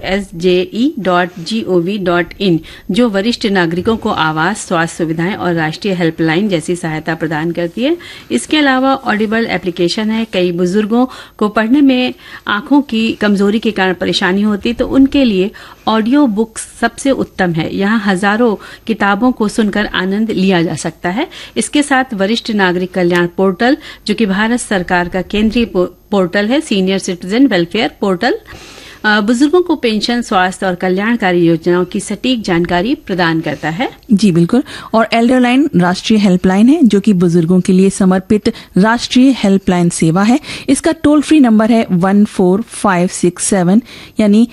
www.sje.gov.in, जो वरिष्ठ नागरिकों को आवास, स्वास्थ्य सुविधाएं और राष्ट्रीय हेल्पलाइन जैसी सहायता प्रदान करती है। इसके अलावा ऑडिबल एप्लीकेशन है। कई बुजुर्गों को पढ़ने में आंखों की कमजोरी के कारण परेशानी होती, तो उनके लिए ऑडियो बुक्स सबसे उत्तम है। यहाँ हजारों किताबों को सुनकर आनंद लिया जा सकता है। इसके साथ वरिष्ठ नागरिक कल्याण पोर्टल, जो कि भारत सरकार का केंद्रीय पोर्टल है, सीनियर सिटीजन वेलफेयर पोर्टल, बुजुर्गों को पेंशन, स्वास्थ्य और कल्याणकारी योजनाओं की सटीक जानकारी प्रदान करता है। जी बिल्कुल। और एल्डर लाइन राष्ट्रीय हेल्पलाइन है, जो कि बुजुर्गों के लिए समर्पित राष्ट्रीय हेल्पलाइन सेवा है। इसका टोल फ्री नंबर है 14567, यानी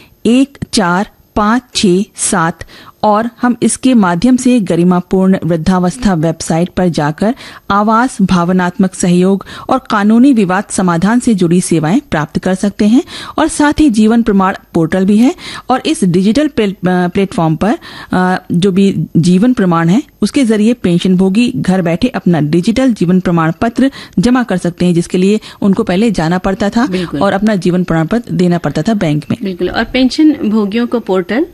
14567। और हम इसके माध्यम से गरिमापूर्ण वृद्धावस्था वेबसाइट पर जाकर आवास, भावनात्मक सहयोग और कानूनी विवाद समाधान से जुड़ी सेवाएं प्राप्त कर सकते हैं। और साथ ही जीवन प्रमाण पोर्टल भी है, और इस डिजिटल प्लेटफॉर्म पर जो भी जीवन प्रमाण है उसके जरिए पेंशनभोगी घर बैठे अपना डिजिटल जीवन प्रमाण पत्र जमा कर सकते हैं, जिसके लिए उनको पहले जाना पड़ता था और अपना जीवन प्रमाण पत्र देना पड़ता था बैंक में। बिल्कुल। और पेंशन भोगियों को पोर्टल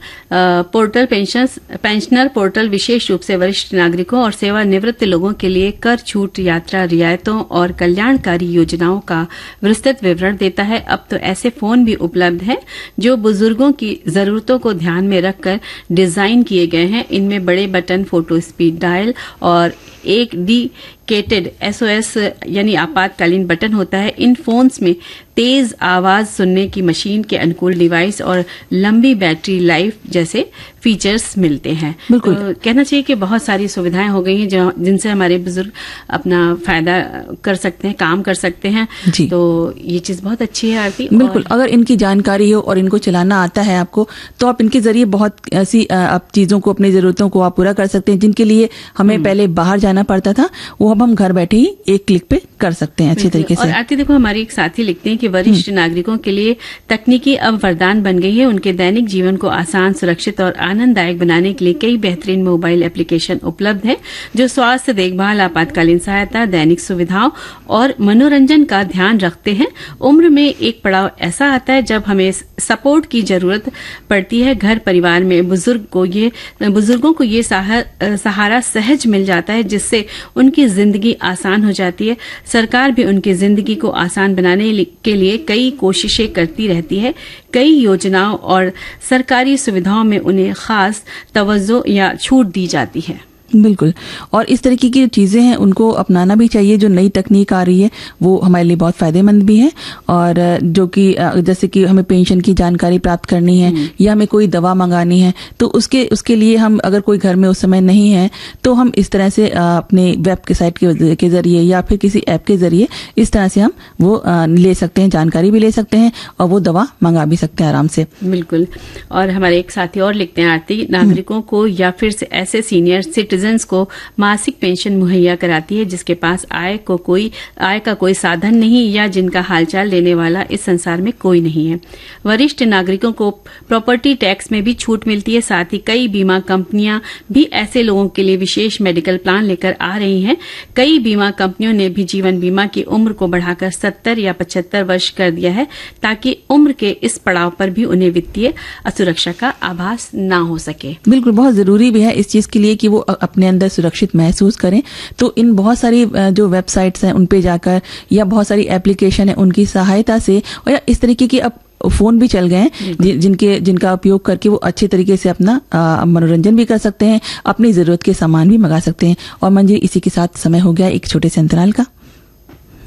पेंशनर पोर्टल विशेष रूप से वरिष्ठ नागरिकों और सेवानिवृत्त लोगों के लिए कर छूट, यात्रा रियायतों और कल्याणकारी योजनाओं का विस्तृत विवरण देता है। अब तो ऐसे फोन भी उपलब्ध हैं जो बुजुर्गों की जरूरतों को ध्यान में रखकर डिजाइन किए गए हैं। इनमें बड़े बटन, फोटो स्पीड डायल और एक डेडिकेटेड SOS यानी आपातकालीन बटन होता है। इन फोन्स में तेज आवाज सुनने की मशीन के अनुकूल डिवाइस और लंबी बैटरी लाइफ जैसे फीचर्स मिलते हैं। बिल्कुल। तो कहना चाहिए कि बहुत सारी सुविधाएं हो गई हैं जिनसे हमारे बुजुर्ग अपना फायदा कर सकते हैं, काम कर सकते हैं। तो ये चीज बहुत अच्छी है आरती। बिल्कुल। अगर इनकी जानकारी हो और इनको चलाना आता है आपको, तो आप इनके जरिए बहुत ऐसी आप चीजों को, अपनी जरूरतों को आप पूरा कर सकते हैं, जिनके लिए हमें पहले बाहर जाना पड़ता था, वो अब हम घर बैठे ही एक क्लिक पे कर सकते हैं अच्छे तरीके से। और आरती देखो, हमारे एक साथी लिखते हैं कि वरिष्ठ नागरिकों के लिए तकनीकी अब वरदान बन गई है। उनके दैनिक जीवन को आसान, सुरक्षित और आनंददायक बनाने के लिए कई बेहतरीन मोबाइल एप्लीकेशन उपलब्ध है, जो स्वास्थ्य देखभाल, आपातकालीन सहायता, दैनिक सुविधाओं और मनोरंजन का ध्यान रखते हैं। उम्र में एक पड़ाव ऐसा आता है जब हमें सपोर्ट की जरूरत पड़ती है। घर परिवार में बुजुर्गों को ये सहारा सहज मिल जाता है, जिससे उनकी जिंदगी आसान हो जाती है। सरकार भी उनकी जिंदगी को आसान बनाने के लिए कई कोशिशें करती रहती है। कई योजनाओं और सरकारी सुविधाओं में उन्हें खास तवज्जो या छूट दी जाती है। बिल्कुल। और इस तरीके की चीजें हैं उनको अपनाना भी चाहिए। जो नई तकनीक आ रही है वो हमारे लिए बहुत फायदेमंद भी है। और जो कि जैसे कि हमें पेंशन की जानकारी प्राप्त करनी है या हमें कोई दवा मंगानी है, तो उसके लिए हम अगर कोई घर में उस समय नहीं है, तो हम इस तरह से अपने वेब के साइट के जरिए या फिर किसी ऐप के जरिए इस तरह से हम वो ले सकते हैं, जानकारी भी ले सकते हैं और वो दवा मंगा भी सकते हैं आराम से। बिल्कुल। और हमारे एक साथी और लिखते हैं आरती, नागरिकों को या फिर ऐसे सीनियर सिटीजन को मासिक पेंशन मुहैया कराती है जिसके पास आय का कोई साधन नहीं या जिनका हालचाल लेने वाला इस संसार में कोई नहीं है। वरिष्ठ नागरिकों को प्रॉपर्टी टैक्स में भी छूट मिलती है। साथ ही कई बीमा कंपनियां भी ऐसे लोगों के लिए विशेष मेडिकल प्लान लेकर आ रही हैं। कई बीमा कंपनियों ने भी जीवन बीमा की उम्र को बढ़ाकर 70 या 75 वर्ष कर दिया है, ताकि उम्र के इस पड़ाव पर भी उन्हें वित्तीय असुरक्षा का आभास न हो सके। बिल्कुल, बहुत जरूरी भी है इस चीज के लिए कि वो अपने अंदर सुरक्षित महसूस करें। तो इन बहुत सारी जो वेबसाइट्स हैं उन पे जाकर या बहुत सारी एप्लीकेशन है उनकी सहायता से, और इस तरीके की अब फोन भी चल गए हैं जिनका उपयोग करके वो अच्छे तरीके से अपना मनोरंजन भी कर सकते हैं, अपनी जरूरत के सामान भी मंगा सकते हैं। और मंजिल, इसी के साथ समय हो गया एक छोटे से अंतराल का।